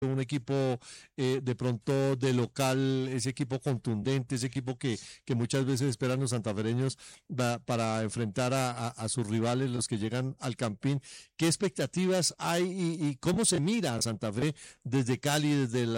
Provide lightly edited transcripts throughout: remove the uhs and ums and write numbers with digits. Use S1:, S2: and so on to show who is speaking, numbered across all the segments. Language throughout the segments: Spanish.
S1: un equipo de pronto de local, ese equipo contundente, ese equipo que muchas veces esperan los santafereños para enfrentar a sus rivales, los que llegan al Campín. ¿Qué expectativas hay y cómo se mira a Santa Fe desde Cali,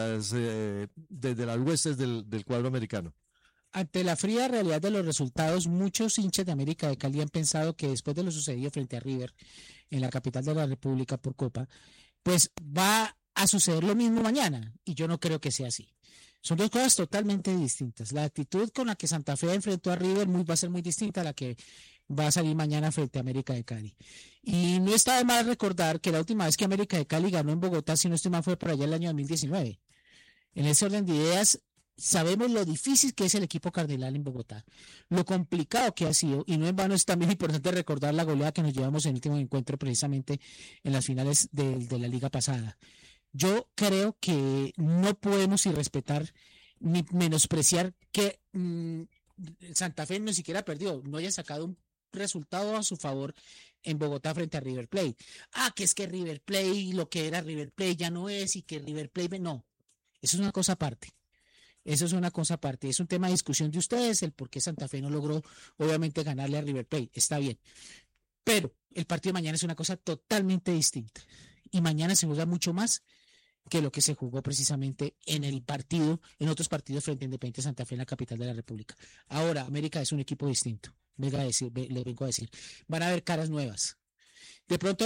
S1: desde las huestes del cuadro americano?
S2: Ante la fría realidad de los resultados, muchos hinchas de América de Cali han pensado que después de lo sucedido frente a River en la capital de la República por Copa, pues va a suceder lo mismo mañana, y yo no creo que sea así. Son dos cosas totalmente distintas. La actitud con la que Santa Fe enfrentó a River va a ser muy distinta a la que va a salir mañana frente a América de Cali. Y no está de más recordar que la última vez que América de Cali ganó en Bogotá, si no estoy mal, fue por allá el año 2019. En ese orden de ideas, sabemos lo difícil que es el equipo cardenal en Bogotá, lo complicado que ha sido, y no en vano es también importante recordar la goleada que nos llevamos en el último encuentro precisamente en las finales de la liga pasada. Yo creo que no podemos irrespetar ni menospreciar que Santa Fe no siquiera perdió, no haya sacado un resultado a su favor en Bogotá frente a River Plate. Que es que River Plate, lo que era River Plate ya no es, y que River Plate, no, eso es una cosa aparte. Eso es una cosa aparte, es un tema de discusión de ustedes, el por qué Santa Fe no logró, obviamente, ganarle a River Plate, está bien. Pero el partido de mañana es una cosa totalmente distinta. Y mañana se juega mucho más que lo que se jugó precisamente en otros partidos frente a Independiente Santa Fe en la capital de la República. Ahora, América es un equipo distinto, le vengo a decir. Van a haber caras nuevas. De pronto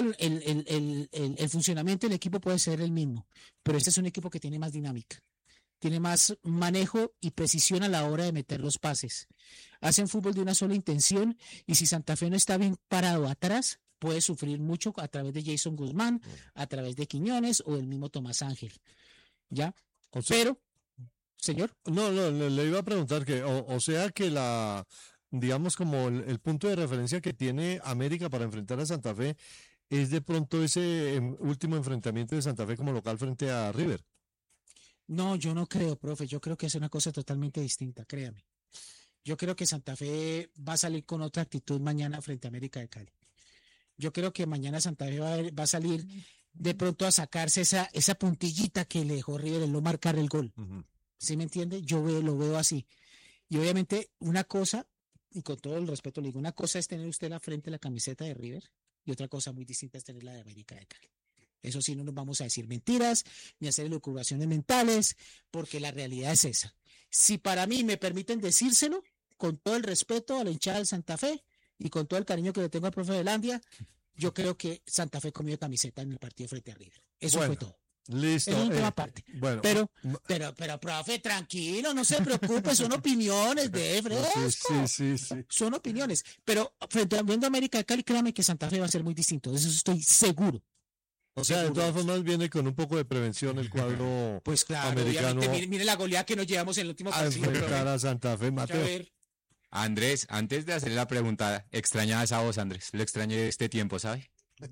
S2: el funcionamiento del equipo puede ser el mismo, pero este es un equipo que tiene más dinámica. Tiene más manejo y precisión a la hora de meter los pases. Hacen fútbol de una sola intención, y si Santa Fe no está bien parado atrás, puede sufrir mucho a través de Jason Guzmán, a través de Quiñones o del mismo Tomás Ángel. ¿Ya? Pero, señor.
S1: No, le iba a preguntar o sea que digamos como el punto de referencia que tiene América para enfrentar a Santa Fe es de pronto ese último enfrentamiento de Santa Fe como local frente a River.
S2: No, yo no creo, profe. Yo creo que es una cosa totalmente distinta, créame. Yo creo que Santa Fe va a salir con otra actitud mañana frente a América de Cali. Yo creo que mañana Santa Fe va a salir de pronto a sacarse esa puntillita que le dejó River en no marcar el gol. ¿Sí me entiende? Lo veo así. Y obviamente una cosa, y con todo el respeto le digo, una cosa es tener usted la frente la camiseta de River, y otra cosa muy distinta es tener la de América de Cali. Eso sí, no nos vamos a decir mentiras ni hacer elucubraciones mentales, porque la realidad es esa. Si para mí me permiten decírselo, con todo el respeto a la hinchada del Santa Fe y con todo el cariño que le tengo al profe de Landia, yo creo que Santa Fe comió camiseta en el partido frente a River. Eso fue todo.
S1: Listo.
S2: Es un tema aparte.
S1: Bueno,
S2: pero, profe, tranquilo, no se preocupe, son opiniones de fresco.
S1: Sí.
S2: Son opiniones. Pero frente a América de Cali, créame que Santa Fe va a ser muy distinto. De eso estoy seguro.
S1: O sea, de todas formas viene con un poco de prevención el cuadro
S2: pues claro,
S1: americano.
S2: Mire la goleada que nos llevamos en el último partido.
S1: A Santa Fe, Mateo.
S3: Andrés, antes de hacerle la pregunta, extrañaba esa voz, Andrés. Lo extrañé este tiempo, ¿sabe?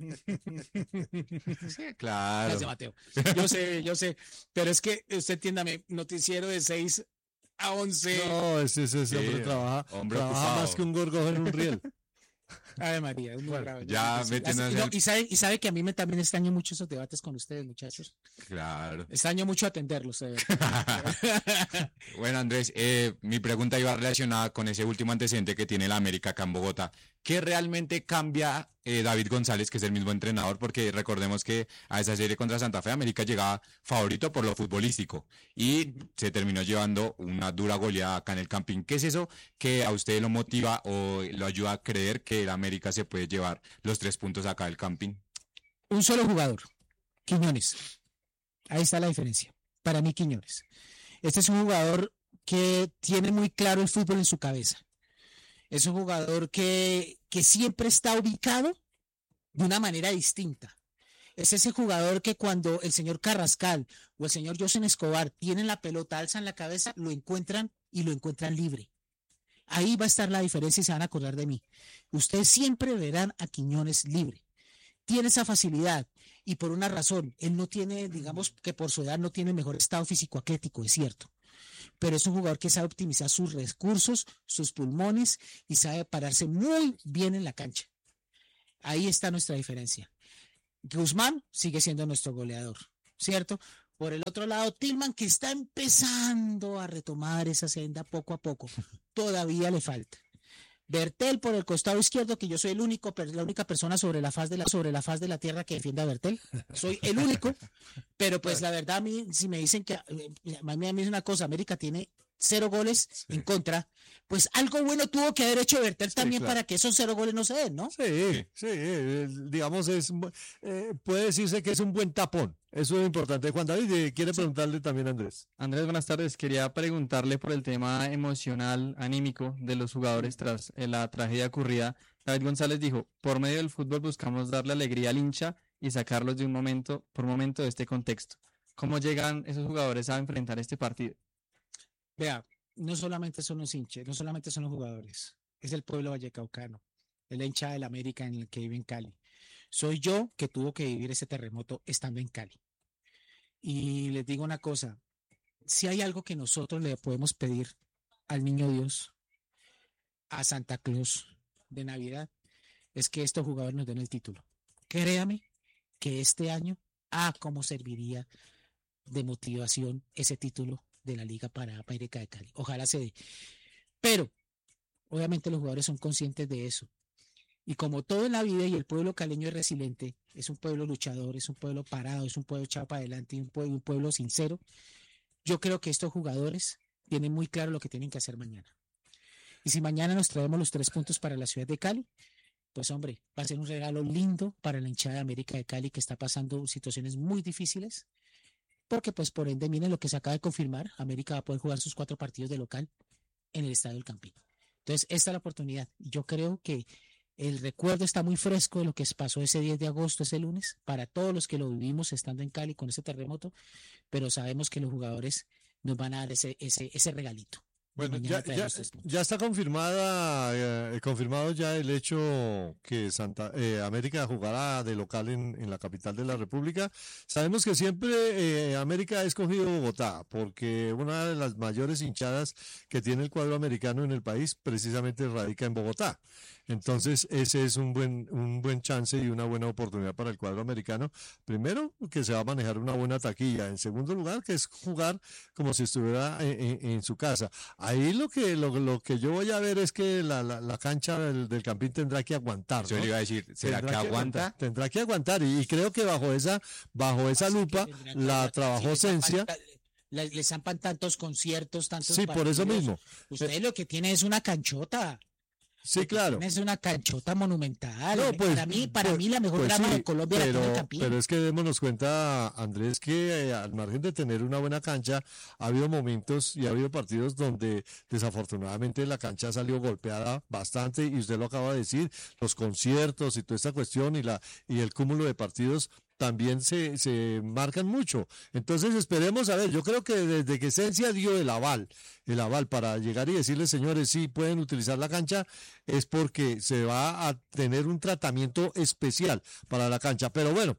S3: Sí, claro.
S2: Gracias, Mateo. Yo sé. Pero es que usted entiéndame, noticiero de 6 a 11.
S1: No, ese hombre trabaja más que un gorgojo en un riel.
S2: Ay, María, es muy grave.
S3: Ya
S2: y sabe que a mí también extraño mucho esos debates con ustedes, muchachos.
S3: Claro.
S2: Extraño mucho atenderlos.
S3: Bueno, Andrés, mi pregunta iba relacionada con ese último antecedente que tiene la América acá en Bogotá. ¿Qué realmente cambia David González, que es el mismo entrenador? Porque recordemos que a esa serie contra Santa Fe, América llegaba favorito por lo futbolístico y se terminó llevando una dura goleada acá en el Campín. ¿Qué es eso que a usted lo motiva o lo ayuda a creer que el América se puede llevar los 3 puntos acá del Campín?
S2: Un solo jugador, Quiñones. Ahí está la diferencia. Para mí, Quiñones. Este es un jugador que tiene muy claro el fútbol en su cabeza. Es un jugador que siempre está ubicado de una manera distinta. Es ese jugador que cuando el señor Carrascal o el señor Josen Escobar tienen la pelota, alzan la cabeza, lo encuentran y lo encuentran libre. Ahí va a estar la diferencia y se van a acordar de mí. Ustedes siempre verán a Quiñones libre. Tiene esa facilidad y por una razón. Él no tiene, digamos que por su edad no tiene mejor estado físico atlético, es cierto. Pero es un jugador que sabe optimizar sus recursos, sus pulmones y sabe pararse muy bien en la cancha. Ahí está nuestra diferencia. Guzmán sigue siendo nuestro goleador, ¿cierto? Por el otro lado, Tillman, que está empezando a retomar esa senda poco a poco. Todavía le falta. Bertel por el costado izquierdo, que yo soy la única persona sobre la faz de la tierra que defiende a Bertel. Soy el único, pero pues la verdad, a mí, si me dicen que, a mí es una cosa, América tiene 0 goles en contra, pues algo bueno tuvo que haber hecho Bertel también
S1: claro.
S2: para que esos 0 goles no se den, ¿no?
S1: Sí, digamos, puede decirse que es un buen tapón. Eso es importante. Juan David, quiere preguntarle también a Andrés.
S4: Andrés, buenas tardes. Quería preguntarle por el tema emocional, anímico de los jugadores tras la tragedia ocurrida. David González dijo, por medio del fútbol buscamos darle alegría al hincha y sacarlos de por momento de este contexto. ¿Cómo llegan esos jugadores a enfrentar este partido?
S2: Vea, no solamente son los hinchas, no solamente son los jugadores, es el pueblo vallecaucano, es la hinchada del América en el que vive en Cali. Soy yo que tuvo que vivir ese terremoto estando en Cali. Y les digo una cosa, si hay algo que nosotros le podemos pedir al Niño Dios, a Santa Claus de Navidad, es que estos jugadores nos den el título. Créame que este año, cómo serviría de motivación ese título de la Liga para América de Cali. Ojalá se dé. Pero, obviamente los jugadores son conscientes de eso. Y como todo en la vida, y el pueblo caleño es resiliente, es un pueblo luchador, es un pueblo parado, es un pueblo echado para adelante, un pueblo sincero, yo creo que estos jugadores tienen muy claro lo que tienen que hacer mañana. Y si mañana nos traemos los 3 puntos para la ciudad de Cali, pues hombre, va a ser un regalo lindo para la hinchada de América de Cali, que está pasando situaciones muy difíciles, porque pues por ende, miren lo que se acaba de confirmar, América va a poder jugar sus 4 partidos de local en el Estadio del Campín. Entonces, esta es la oportunidad. Yo creo que el recuerdo está muy fresco de lo que pasó ese 10 de agosto, ese lunes, para todos los que lo vivimos estando en Cali con ese terremoto, pero sabemos que los jugadores nos van a dar ese regalito.
S1: Bueno, ya está confirmado ya el hecho que América jugará de local en la capital de la República. Sabemos que siempre América ha escogido Bogotá, porque una de las mayores hinchadas que tiene el cuadro americano en el país precisamente radica en Bogotá. Entonces, ese es un buen chance y una buena oportunidad para el cuadro americano. Primero, que se va a manejar una buena taquilla. En segundo lugar, que es jugar como si estuviera en su casa. Ahí lo que yo voy a ver es que la cancha del Campín tendrá que aguantar,
S3: Yo
S1: ¿no?
S3: le iba a decir, ¿será que aguanta?
S1: Tendrá que aguantar y creo que bajo esa lupa la trabajó Cencia.
S2: Les zampan tantos conciertos, tantos
S1: Sí, por eso
S2: partidos.
S1: mismo.
S2: Usted lo que tiene es una canchota.
S1: Sí, claro.
S2: Es una canchota monumental.
S1: No, pues,
S2: para mí la mejor grama de Colombia la tiene el Campín.
S1: Pero es que démonos cuenta, Andrés, que al margen de tener una buena cancha, ha habido momentos y ha habido partidos donde desafortunadamente la cancha salió golpeada bastante, y usted lo acaba de decir, los conciertos y toda esta cuestión y el cúmulo de partidos también se marcan mucho. Entonces esperemos a ver, yo creo que desde que Cencia dio el aval para llegar y decirles, señores, sí pueden utilizar la cancha, es porque se va a tener un tratamiento especial para la cancha. Pero bueno,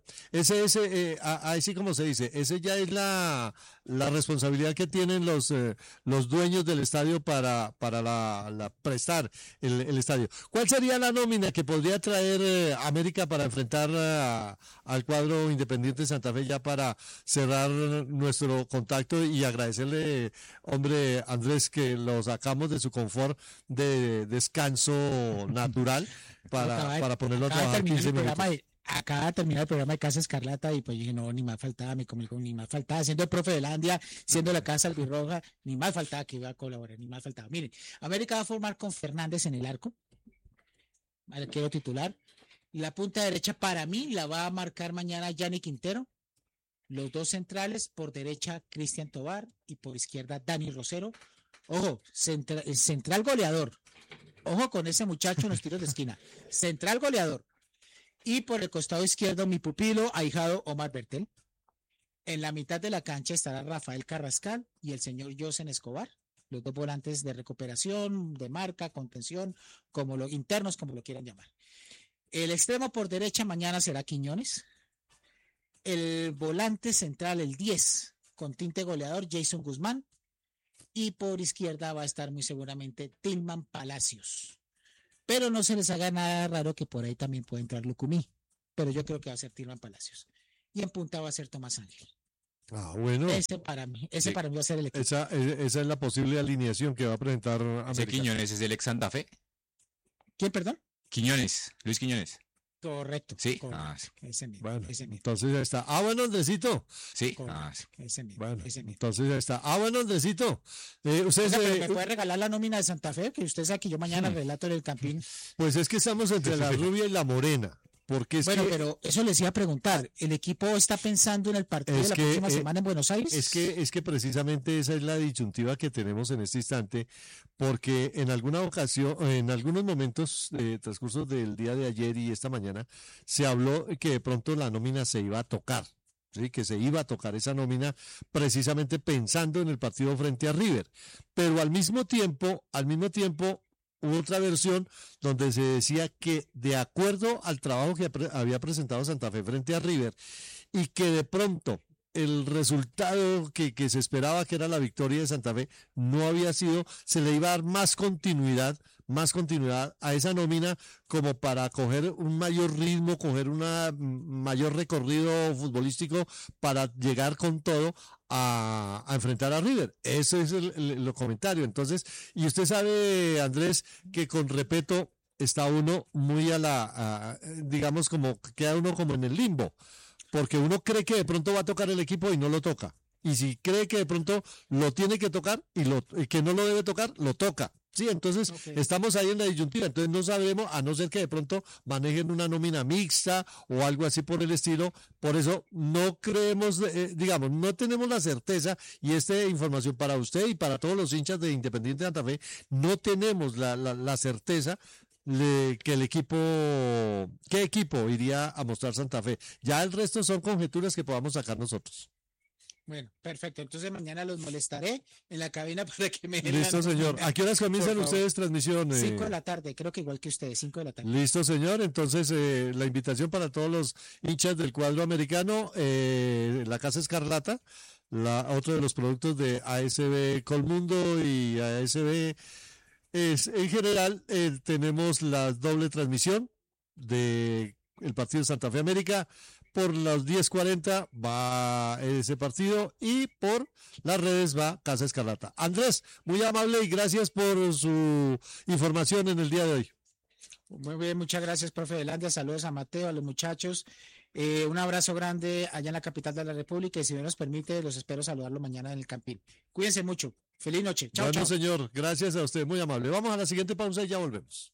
S1: así como se dice, ese ya es la responsabilidad que tienen los dueños del estadio para prestar el estadio. ¿Cuál sería la nómina que podría traer América para enfrentar al cuadro Independiente de Santa Fe, ya para cerrar nuestro contacto y agradecerle, hombre, Andrés, que lo sacamos de su confort de descanso natural para ponerlo a trabajar 15 minutos?
S2: Acaba de terminar el programa de Casa Escarlata y pues dije, no, ni más faltaba, ni más faltaba, siendo el profe de Landia, siendo la Casa Albirroja, ni más faltaba que iba a colaborar, ni más faltaba. Miren, América va a formar con Fernández en el arco, arquero titular. La punta derecha para mí la va a marcar mañana Gianni Quintero. Los 2 centrales, por derecha Cristian Tobar y por izquierda Dani Rosero. Ojo, central goleador. Ojo con ese muchacho en los tiros de esquina. Central goleador. Y por el costado izquierdo, mi pupilo, ahijado Omar Bertel. En la mitad de la cancha estará Rafael Carrascal y el señor Josen Escobar. Los 2 volantes de recuperación, de marca, contención, internos, como lo quieran llamar. El extremo por derecha mañana será Quiñones. El volante central, el 10, con tinte goleador, Jason Guzmán. Y por izquierda va a estar muy seguramente Tillman Palacios. Pero no se les haga nada raro que por ahí también puede entrar Lucumí. Pero yo creo que va a ser Tillman Palacios. Y en punta va a ser Tomás Ángel.
S1: Ah, bueno.
S2: Ese para mí
S3: Sí.
S2: va a ser el equipo.
S1: Esa es la posible alineación que va a presentar
S3: Ese
S1: América.
S3: Quiñones es el ex Santa Fe.
S2: ¿Quién, perdón?
S3: Quiñones, Luis Quiñones.
S2: Correcto.
S3: Sí.
S2: correcto.
S3: Ah, sí.
S2: Ese mismo.
S1: Bueno,
S2: Ese mismo.
S1: entonces ya está. Ah, bueno, Andresito.
S3: Sí.
S2: correcto,
S3: Ah, sí.
S2: ese mismo.
S1: Bueno,
S2: Ese mismo.
S1: entonces ya está. Ah, bueno, Andresito. Ustedes,
S2: Oiga, pero me puede regalar la nómina de Santa Fe, que usted sabe que yo mañana relato en el Campín.
S1: pues es que estamos entre la rubia y la morena. Porque es
S2: Bueno,
S1: que,
S2: pero eso les iba a preguntar. ¿El equipo está pensando en el partido
S1: Es
S2: de la
S1: que,
S2: próxima semana en Buenos Aires?
S1: es que precisamente esa es la disyuntiva que tenemos en este instante, porque en alguna ocasión, en algunos momentos, transcurso del día de ayer y esta mañana, se habló que de pronto la nómina se iba a tocar. Sí, que se iba a tocar esa nómina precisamente pensando en el partido frente a River. Pero al mismo tiempo, hubo otra versión donde se decía que de acuerdo al trabajo que había presentado Santa Fe frente a River y que de pronto el resultado que se esperaba, que era la victoria de Santa Fe, no había sido, se le iba a dar más continuidad a esa nómina como para coger un mayor ritmo, coger un mayor recorrido futbolístico para llegar con todo a enfrentar a River. Eso es el comentario. Entonces, y usted sabe, Andrés, que con respeto está uno muy digamos, como queda uno como en el limbo, porque uno cree que de pronto va a tocar el equipo y no lo toca. Y si cree que de pronto lo tiene que tocar y que no lo debe tocar, lo toca. Sí, entonces estamos ahí en la disyuntiva, entonces no sabemos, a no ser que de pronto manejen una nómina mixta o algo así por el estilo, por eso no creemos, digamos, no tenemos la certeza, y esta información para usted y para todos los hinchas de Independiente Santa Fe, no tenemos la certeza que el equipo, qué equipo iría a mostrar Santa Fe. Ya el resto son conjeturas que podamos sacar nosotros.
S2: Bueno, perfecto. Entonces mañana los molestaré en la cabina para que me den
S1: Listo,
S2: la
S1: señor.
S2: nómina.
S1: ¿A qué horas comienzan
S2: Por favor.
S1: ustedes transmisión?
S2: 5 de la tarde, creo que igual que ustedes, 5 de la tarde.
S1: Listo, señor. Entonces, la invitación para todos los hinchas del cuadro americano, la Casa Escarlata, otro de los productos de ASB Colmundo y ASB, en general, tenemos la doble transmisión de el partido Santa Fe América. Por las 10:40 va ese partido y por las redes va Casa Escarlata. Andrés, muy amable y gracias por su información en el día de hoy.
S2: Muy bien, muchas gracias, profe Delandia. Saludos a Mateo, a los muchachos. Un abrazo grande allá en la capital de la República y si Dios nos permite, los espero saludarlo mañana en el Campín. Cuídense mucho. Feliz noche. Chao,
S1: Bueno,
S2: chao.
S1: señor, gracias a usted, muy amable. Vamos a la siguiente pausa y ya volvemos.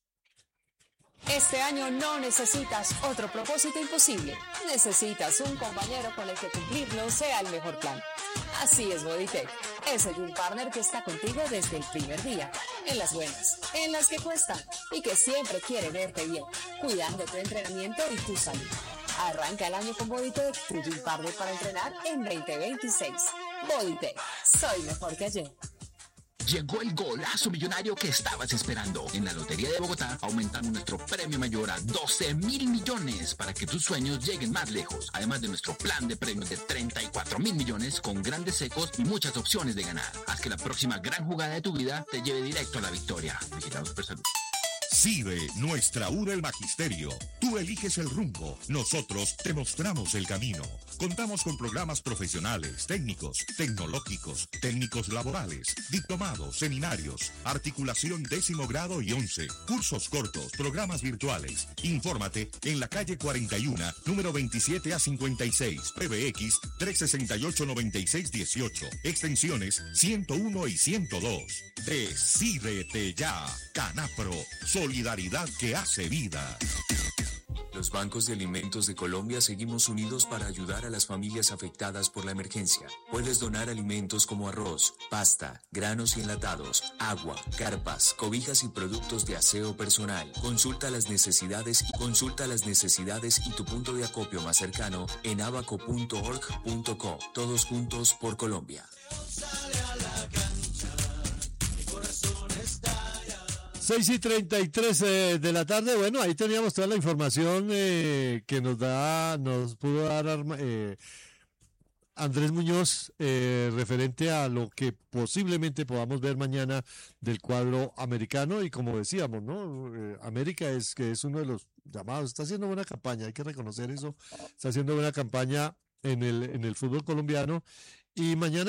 S5: Este año no necesitas otro propósito imposible. Necesitas un compañero con el que cumplirlo sea el mejor plan. Así es Bodytech, ese gym partner que está contigo desde el primer día, en las buenas, en las que cuestan y que siempre quiere verte bien, cuidando tu entrenamiento y tu salud. Arranca el año con Bodytech, tu gym partner para entrenar en 2026. Bodytech, soy mejor que ayer.
S6: Llegó el golazo millonario que estabas esperando. En la Lotería de Bogotá aumentamos nuestro premio mayor a 12.000 millones para que tus sueños lleguen más lejos. Además de nuestro plan de premios de 34.000 millones con grandes secos y muchas opciones de ganar. Haz que la próxima gran jugada de tu vida te lleve directo a la victoria. Vigilados por salud.
S7: CIDE, nuestra URA el Magisterio. Tú eliges el rumbo, nosotros te mostramos el camino. Contamos con programas profesionales, técnicos, tecnológicos, técnicos laborales, diplomados, seminarios, articulación 10º grado y 11, cursos cortos, programas virtuales. Infórmate en la calle 41, número 27 a 56, PBX 368-9618, extensiones 101 y 102. Decídete ya, Canapro, solidaridad que hace vida.
S8: Los bancos de alimentos de Colombia seguimos unidos para ayudar a las familias afectadas por la emergencia. Puedes donar alimentos como arroz, pasta, granos y enlatados, agua, carpas, cobijas y productos de aseo personal. Consulta las necesidades y tu punto de acopio más cercano en abaco.org.co. Todos juntos por Colombia.
S1: 6:33 de la tarde. Bueno, ahí teníamos toda la información que nos pudo dar Andrés Muñoz referente a lo que posiblemente podamos ver mañana del cuadro americano. Y como decíamos, ¿no? América que es uno de los llamados, está haciendo buena campaña, hay que reconocer eso, está haciendo buena campaña en el fútbol colombiano. Y mañana